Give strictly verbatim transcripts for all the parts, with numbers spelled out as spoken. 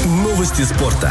Новости спорта.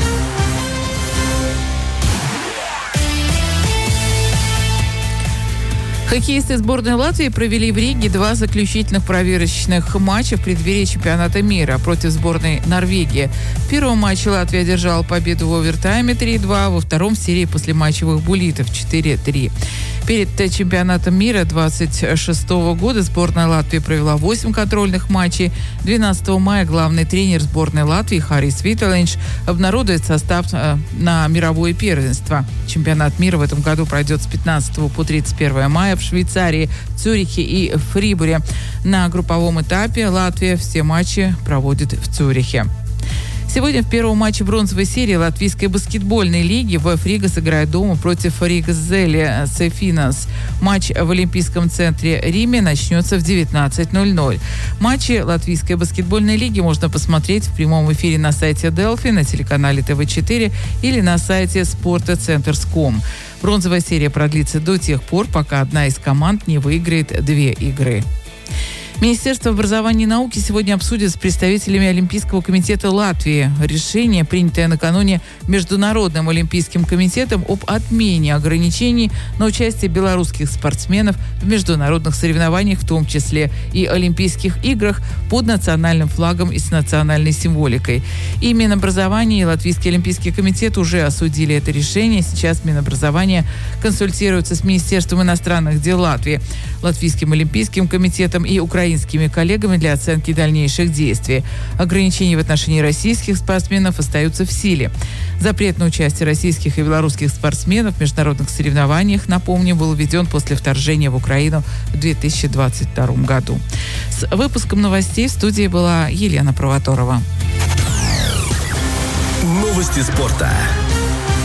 Хоккеисты сборной Латвии провели в Риге два заключительных проверочных матча в преддверии чемпионата мира против сборной Норвегии. В первом матче Латвия одержала победу в овертайме три-два, во втором в серии послематчевых буллитов четыре-три. Перед чемпионатом мира двадцать шестого года сборная Латвии провела восемь контрольных матчей. двенадцатого мая главный тренер сборной Латвии Харис Виталинш обнародует состав на мировое первенство. Чемпионат мира в этом году пройдет с пятнадцатого по тридцать первое мая в Швейцарии, Цюрихе и Фрибуре. На групповом этапе Латвия все матчи проводит в Цюрихе. Сегодня в первом матче бронзовой серии латвийской баскетбольной лиги ВФ Рига сыграет дома против Риgas Zelle Cefinas. Матч в Олимпийском центре Риме начнется в девятнадцать ноль-ноль. Матчи латвийской баскетбольной лиги можно посмотреть в прямом эфире на сайте Delphi, на телеканале тэ вэ четыре или на сайте спортцентрс точка ком. Бронзовая серия продлится до тех пор, пока одна из команд не выиграет две игры. Министерство образования и науки сегодня обсудит с представителями Олимпийского комитета Латвии решение, принятое накануне Международным олимпийским комитетом об отмене ограничений на участие белорусских спортсменов в международных соревнованиях, в том числе и Олимпийских играх, под национальным флагом и с национальной символикой. И Минобразование, и Латвийский олимпийский комитет уже осудили это решение. Сейчас Минобразование консультируется с Министерством иностранных дел Латвии, Латвийским олимпийским комитетом и Украинским украинскими коллегами для оценки дальнейших действий. Ограничения в отношении российских спортсменов остаются в силе. Запрет на участие российских и белорусских спортсменов в международных соревнованиях, напомню, был введен после вторжения в Украину в две тысячи двадцать втором году. С выпуском новостей в студии была Елена Провоторова. Новости спорта.